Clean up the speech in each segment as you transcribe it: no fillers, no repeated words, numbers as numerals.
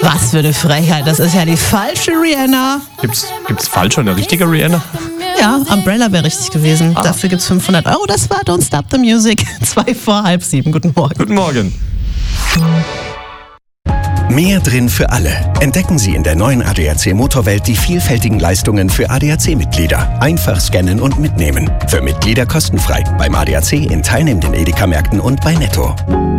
Was für eine Frechheit, das ist ja die falsche Rihanna. Gibt's falsch und eine richtige Rihanna? Ja, Umbrella wäre richtig gewesen. Dafür gibt's 500 €. Das war Don't Stop the Music. 6:45. Guten Morgen. Guten Morgen. Mehr drin für alle. Entdecken Sie in der neuen ADAC Motorwelt die vielfältigen Leistungen für ADAC-Mitglieder. Einfach scannen und mitnehmen. Für Mitglieder kostenfrei. Beim ADAC in teilnehmenden Edeka-Märkten und bei Netto.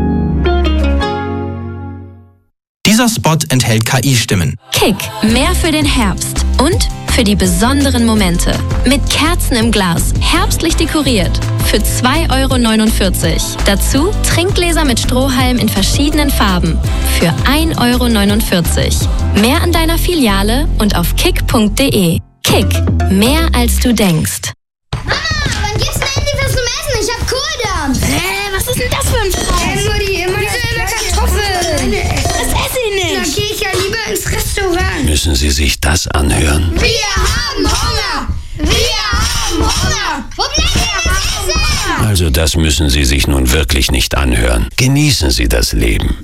Dieser Spot enthält KI-Stimmen. Kick, mehr für den Herbst und für die besonderen Momente. Mit Kerzen im Glas, herbstlich dekoriert. Für 2,49 €. Dazu Trinkgläser mit Strohhalm in verschiedenen Farben. Für 1,49 €. Mehr an deiner Filiale und auf kick.de. Kick, mehr als du denkst. Mama, wann gibt's denn endlich was zum Essen? Ich hab Kohldampf. Was ist denn das für ein Preis? Mutti, immer dieselbe Kartoffel. Das esse ich Dann nicht. gehe ich ja lieber ins Restaurant. Müssen Sie sich das anhören? Wir haben Hunger. Wir haben Hunger. Wo bleibt denn das Essen? Also das müssen Sie sich nun wirklich nicht anhören. Genießen Sie das Leben.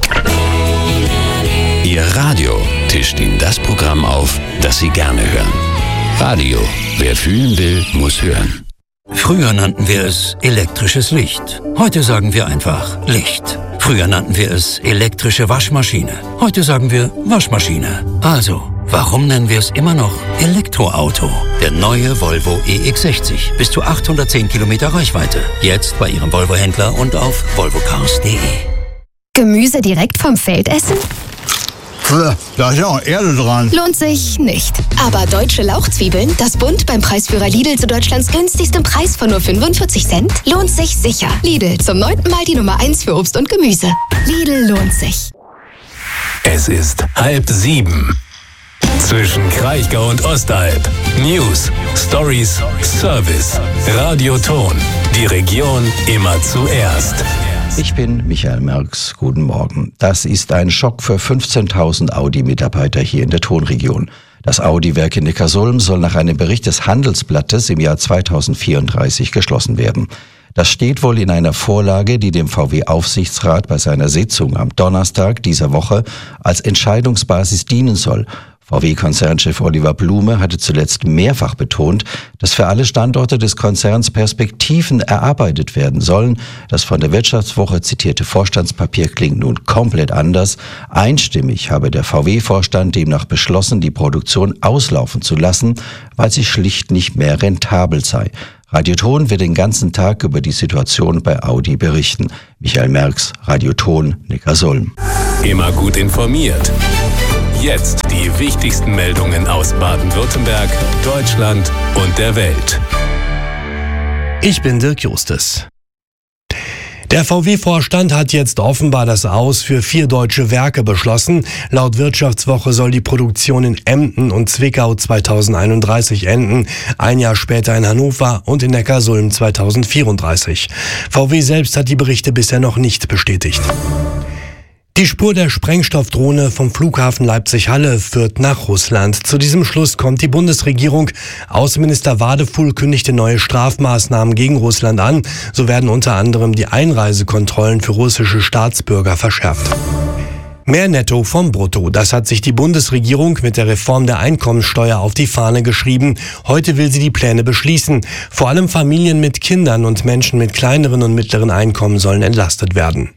Ihr Radio tischt Ihnen das Programm auf, das Sie gerne hören. Radio. Wer fühlen will, muss hören. Früher nannten wir es elektrisches Licht. Heute sagen wir einfach Licht. Früher nannten wir es elektrische Waschmaschine. Heute sagen wir Waschmaschine. Also, warum nennen wir es immer noch Elektroauto? Der neue Volvo EX60. Bis zu 810 Kilometer Reichweite. Jetzt bei Ihrem Volvo-Händler und auf volvocars.de. Gemüse direkt vom Feld essen? Da ist ja auch Erde dran. Lohnt sich nicht. Aber deutsche Lauchzwiebeln, das Bund beim Preisführer Lidl zu Deutschlands günstigstem Preis von nur 45 Cent, lohnt sich sicher. Lidl, zum 9. Mal die Nummer 1 für Obst und Gemüse. Lidl lohnt sich. Es ist 6:30. Zwischen Kraichgau und Ostalb. News, Stories, Service. Radio Ton. Die Region immer zuerst. Ich bin Michael Merks. Guten Morgen. Das ist ein Schock für 15.000 Audi-Mitarbeiter hier in der Tonregion. Das Audi-Werk in Neckarsulm soll nach einem Bericht des Handelsblattes im Jahr 2034 geschlossen werden. Das steht wohl in einer Vorlage, die dem VW-Aufsichtsrat bei seiner Sitzung am Donnerstag dieser Woche als Entscheidungsbasis dienen soll. VW-Konzernchef Oliver Blume hatte zuletzt mehrfach betont, dass für alle Standorte des Konzerns Perspektiven erarbeitet werden sollen. Das von der Wirtschaftswoche zitierte Vorstandspapier klingt nun komplett anders. Einstimmig habe der VW-Vorstand demnach beschlossen, die Produktion auslaufen zu lassen, weil sie schlicht nicht mehr rentabel sei. Radio Ton wird den ganzen Tag über die Situation bei Audi berichten. Michael Merks, Radio Ton, Neckarsulm. Immer gut informiert. Jetzt die wichtigsten Meldungen aus Baden-Württemberg, Deutschland und der Welt. Ich bin Dirk Justus. Der VW-Vorstand hat jetzt offenbar das Aus für 4 deutsche Werke beschlossen. Laut Wirtschaftswoche soll die Produktion in Emden und Zwickau 2031 enden, ein Jahr später in Hannover und in Neckarsulm 2034. VW selbst hat die Berichte bisher noch nicht bestätigt. Die Spur der Sprengstoffdrohne vom Flughafen Leipzig-Halle führt nach Russland. Zu diesem Schluss kommt die Bundesregierung. Außenminister Wadefuhl kündigte neue Strafmaßnahmen gegen Russland an. So werden unter anderem die Einreisekontrollen für russische Staatsbürger verschärft. Mehr Netto vom Brutto. Das hat sich die Bundesregierung mit der Reform der Einkommensteuer auf die Fahne geschrieben. Heute will sie die Pläne beschließen. Vor allem Familien mit Kindern und Menschen mit kleineren und mittleren Einkommen sollen entlastet werden.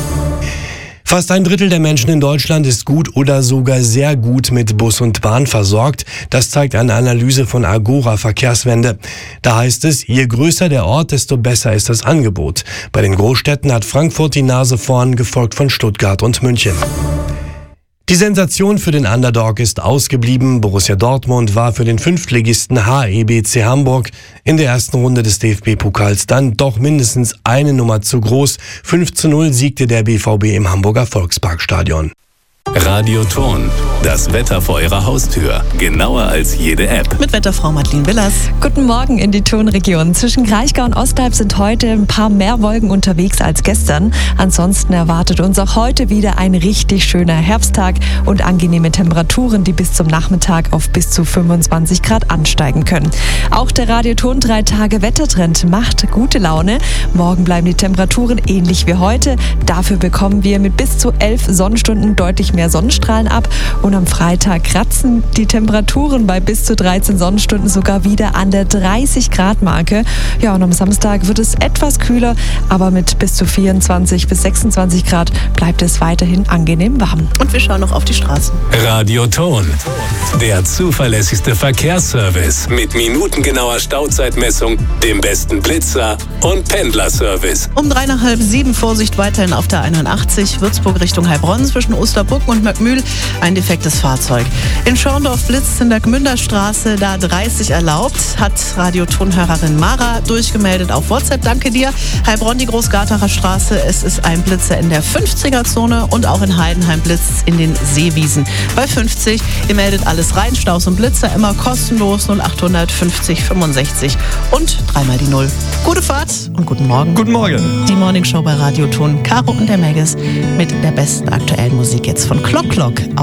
Fast ein Drittel der Menschen in Deutschland ist gut oder sogar sehr gut mit Bus und Bahn versorgt. Das zeigt eine Analyse von Agora Verkehrswende. Da heißt es, je größer der Ort, desto besser ist das Angebot. Bei den Großstädten hat Frankfurt die Nase vorn, gefolgt von Stuttgart und München. Die Sensation für den Underdog ist ausgeblieben. Borussia Dortmund war für den Fünftligisten HEBC Hamburg in der ersten Runde des DFB-Pokals dann doch mindestens eine Nummer zu groß. 5:0 siegte der BVB im Hamburger Volksparkstadion. Radio Ton, das Wetter vor Ihrer Haustür. Genauer als jede App. Mit Wetterfrau Madeleine Willers. Guten Morgen in die Tonregion. Zwischen Kraichgau und Ostalb sind heute ein paar mehr Wolken unterwegs als gestern. Ansonsten erwartet uns auch heute wieder ein richtig schöner Herbsttag und angenehme Temperaturen, die bis zum Nachmittag auf bis zu 25 Grad ansteigen können. Auch der Radio Ton 3-Tage-Wettertrend macht gute Laune. Morgen bleiben die Temperaturen ähnlich wie heute. Dafür bekommen wir mit bis zu 11 Sonnenstunden deutlich mehr mehr Sonnenstrahlen ab und am Freitag kratzen die Temperaturen bei bis zu 13 Sonnenstunden sogar wieder an der 30-Grad-Marke. Ja, und am Samstag wird es etwas kühler, aber mit bis zu 24 bis 26 Grad bleibt es weiterhin angenehm warm. Und wir schauen noch auf die Straßen. Radioton, der zuverlässigste Verkehrsservice mit minutengenauer Stauzeitmessung, dem besten Blitzer und Pendlerservice. Um 6:03 Vorsicht weiterhin auf der 81, Würzburg Richtung Heilbronn zwischen Osterbucken und Möckmühl, ein defektes Fahrzeug. In Schorndorf blitzt in der Gmünder Straße, da 30 erlaubt, hat Radiotonhörerin Mara durchgemeldet auf WhatsApp. Danke dir. Heilbronn, die Großgartacher Straße, es ist ein Blitzer in der 50er-Zone und auch in Heidenheim blitzt in den Seewiesen. Bei 50, ihr meldet alles rein, Staus und Blitzer immer kostenlos 0800 50 65 und 3 die 0. Gute Fahrt und guten Morgen. Guten Morgen. Die Morningshow bei Radioton, Caro und der Megas mit der besten aktuellen Musik jetzt von Clock Clock.